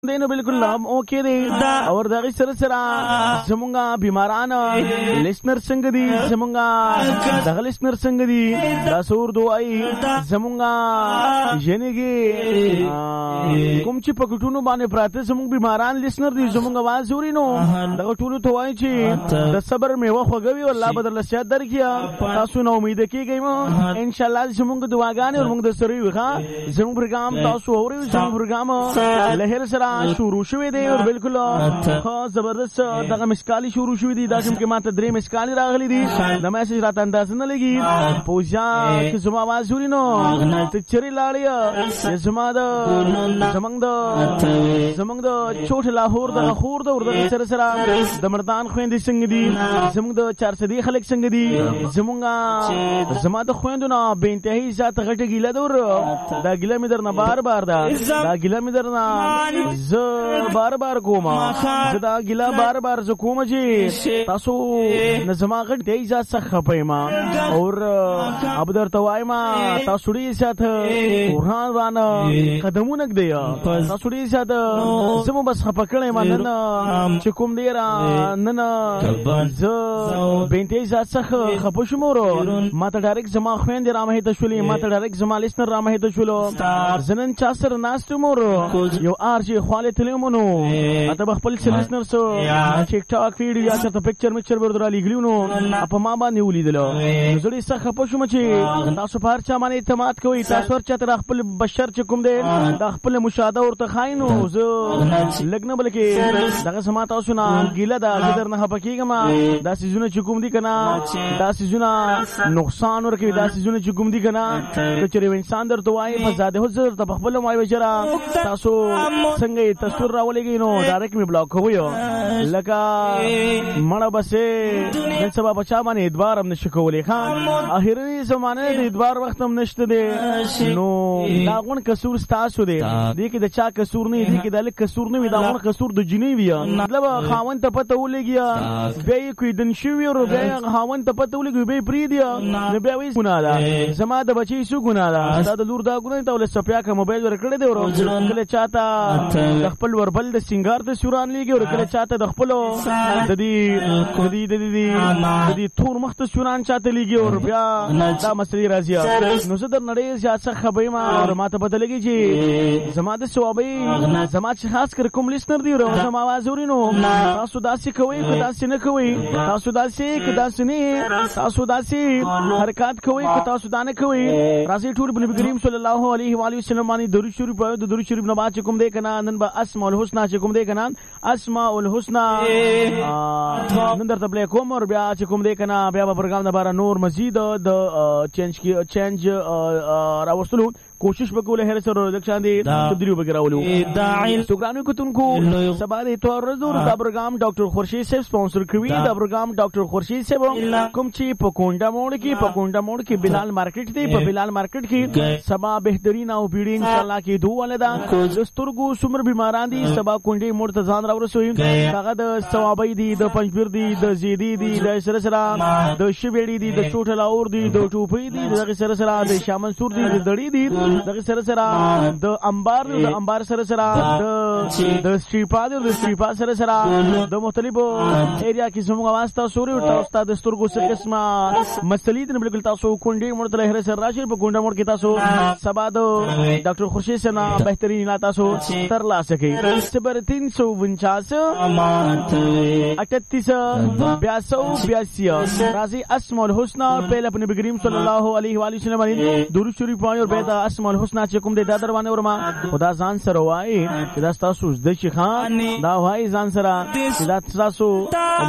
دینو بالکل اوکے دی اور دغه سره سره زمونږه بیماران لیسنر څنګه دي زمونږه دغه لیسنر څنګه دي دا سور دوای زمونږه جنګي کوم چې پکټونو باندې پراته زمونږ بیماران لیسنر دي زمونږه आवाज ورینو دغه ټولو ته وای چې د صبر میوه خوږوي او الله بدل صحت درکړي تاسو نو امید کیږئ ان شاء الله زمونږ دعاګانې او موږ د سره وي ښا زمونږ پروګرام تاسو اورئ زمونږ پروګرام لهر سره شروع شوی دی او بالکل ها زبردست دغه مسکالي شروع شوی دی دا چې ماته درې مسکالي راغلي دي د میسج راته انداز نه لګي پوجا چې زما आवाज ورینو ته چری لاړی زمونږ د چوټ لاهور د خور د ورته سره سره د مردان خويندې څنګه دي زمونږ د 400 خلک څنګه دي زما د خويندونو به انتهایی ذات غټه ګیله دور دا ګیله مې درنه بار بار دا ګیله مې درنه ز بار بار کوما دا ګیله بار بار ز کوم چې تاسو نظم غټ دی ځا څخه پېما اور اب درته وایم تاسو دې سات وران وان قدمونه دی تاسو دې سات زمو بس خپکړې ما نن چې کوم دی را نن ز بنتي ځا څخه خپوشمورو ما ته ډایرکټ زما خويند رامه ته شولې ما ته ډایرکټ زما لیسنر رامه ته شولو زنن چا سره ناست مورو یو ارجی خاله تلمونو اته خپل لیسنر سو ټیک ټاک ویډیو یا ته پکچر مکچر ورته لګلیونو په ما باندې ولیدلو زړی څخه پښوم چې تاسو په هر چا باندې اعتماد کوئ تاسو هر چا ته خپل بشر چې کوم دی د خپل مشاهده ورته خاينو زه لګنه بلکې دغه سما تاسو نه ګیله دا قدر نه پکېګم دا سيزونه چې کوم دي کنه دا سيزونه نقصان ورکوي دا سيزونه چې کوم دي کنه چې انسان درته وایي په زاده حضور ته خپل وایي وجرا تاسو څنګه تصویر راولېږئ نو ډایرکټ می بلاک کوی لکه مړه بسې نن سبا بچا باندې ادوار هم نشي کولای ښا اخري زمانه د ادوار وخت هم نشته دی نو دا غون قصور تاسو دی دې کې د چا قصور نه دی کې د لک قصور نه وي دا غون قصور د جنې وي مطلب خاوند ته پته ولګي به کوئی دن شي ورو به خاوند ته پته ولګي به پری دی نه به وې ګنا ده زما د بچي سو ګنا ده دا د لور دا ګنا ته ول سپیا کا موبایل ورکړې دی ورو کله چاته د خپل وربل د سنگار ته سوران لګي ور کله چاته د خپل د دې تور مخ ته سوران چاته لګي ور بیا دا مسلې راځي نو زه در نړۍ زیات څه خبرې ما ته پته لګي چې زما د ثوابي زما چې خاص کر کوم لیسنر دی ورو زما आवाज ورینو تاسو داسې کوئ که داسې نه کوئ تاسو داسې که داسې نه تاسو داسې حرکت کوئ که تاسو دانه کوئ راځي ټول نبی کریم صلی الله علیه و آله وسلم باندې درود شریف په درود شریف نه باندې کوم دی کنه نن به اسماء الحسنا چې کوم دی کنه اسماء الحسنا نن درته بل کوم اور بیا چې کوم دی کنه بیا په پروګرام نه بار نور مزید د چینج راوستلو کوشش وکوله هر سره د شاندې تبدیلی وګراولو سوګرانو کوتونکو سباره تور زور د پروګرام ډاکټر خورشید صاحب سپانسر کوي د پروګرام ډاکټر خورشید صاحب کوم چې په کونډه موړ کې بلال مارکیټ دی په بلال مارکیټ کې سبا بهترین او پیډین ان شاء الله کې دوه ولدا دستورګو سمر بیماران دي سبا کونډې موړ ته ځان راورسوي هغه د ثوابي دي د پنځپیر دي د زیدي دي د سره سره د شبېړي دي د چوټل اور دي د ټوپې دي د سره سره د شامنصور دي د دړي دي دغه سره سره د انبار سره سره د سټریپا سره سره د مختلفو ایریا کې زموږ واسطه سوري او تاسو د سترګو څخه قسمه مسلې د بالکل تاسو کونډې موږ ته هر سره راشي په کونډه موږ کې تاسو سبا د ډاکټر خورشید سره بهترین تاسو تر لاسه کې 349 راځي اسماء الحسنا په نبی کریم صلی الله علیه و آله وسلم باندې درود شریف وایو به دا اسماء الحسنا چې کوم د دروانه ورما خدا ځان سره وای چې دا تاسو د شي خان دا وای ځان سره چې دا تاسو